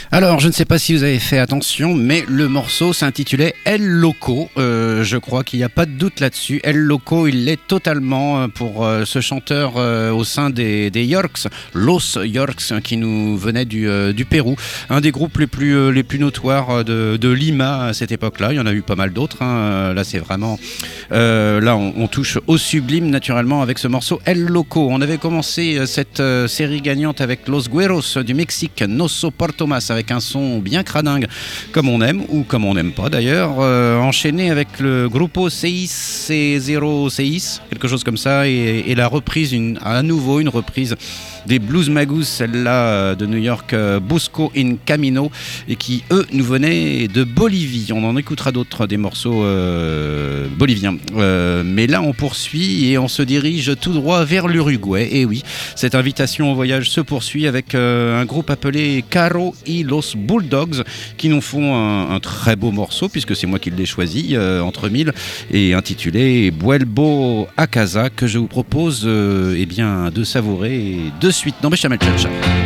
Alors, je ne sais pas si vous avez fait attention, mais le morceau s'intitulait El Loco. Je crois qu'il n'y a pas de doute là-dessus. El Loco, il l'est totalement pour ce chanteur au sein des Yorks, Los Yorks, qui nous venait du Pérou. Un des groupes les plus notoires de Lima à cette époque-là. Il y en a eu pas mal d'autres. Là, c'est vraiment... là, on touche au sublime, naturellement, avec ce morceau El Loco. On avait commencé cette série gagnante avec Los Güeros du Mexique, No Soporto Más, avec un son bien cradingue, comme on aime, ou comme on n'aime pas d'ailleurs, enchaîné avec le Grupo Seis C0 Seis, quelque chose comme ça, et la reprise, à nouveau une reprise des Blues Magus, celle-là de New York, Busco in Camino, et qui, eux, nous venaient de Bolivie. On en écoutera d'autres, des morceaux boliviens. Mais là, on poursuit et on se dirige tout droit vers l'Uruguay. Et oui, cette invitation au voyage se poursuit avec un groupe appelé Caro y Los Bulldogs, qui nous font un très beau morceau, puisque c'est moi qui l'ai choisi, entre mille, et intitulé Vuelvo a Casa, que je vous propose de savourer de suite dans Béchamel Chacha.